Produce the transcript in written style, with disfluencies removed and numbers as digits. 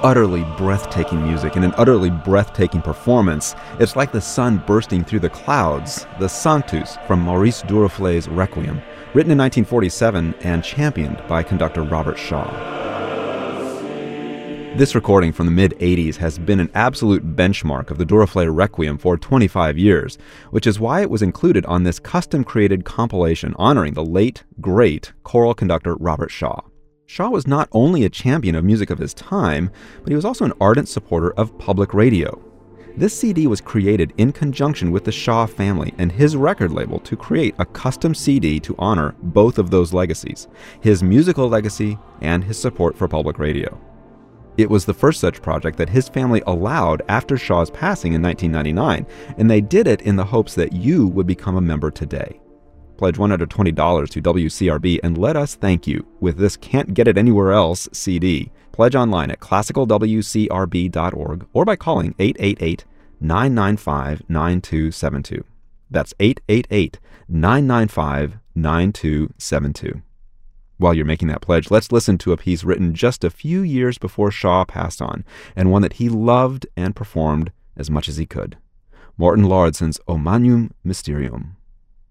utterly breathtaking music and an utterly breathtaking performance. It's like the sun bursting through the clouds. The Sanctus from Maurice Duruflé's Requiem, written in 1947 and championed by conductor Robert Shaw. This recording from the mid-'80s has been an absolute benchmark of the Duruflé Requiem for 25 years, which is why it was included on this custom-created compilation honoring the late, great choral conductor Robert Shaw. Shaw was not only a champion of music of his time, but he was also an ardent supporter of public radio. This CD was created in conjunction with the Shaw family and his record label to create a custom CD to honor both of those legacies, his musical legacy and his support for public radio. It was the first such project that his family allowed after Shaw's passing in 1999, and they did it in the hopes that you would become a member today. Pledge $120 to WCRB and let us thank you with this Can't Get It Anywhere Else CD. Pledge online at classicalwcrb.org or by calling 888-995-9272. That's 888-995-9272. While you're making that pledge, let's listen to a piece written just a few years before Shaw passed on, and one that he loved and performed as much as he could. Morten Lauridsen's O Magnum Mysterium.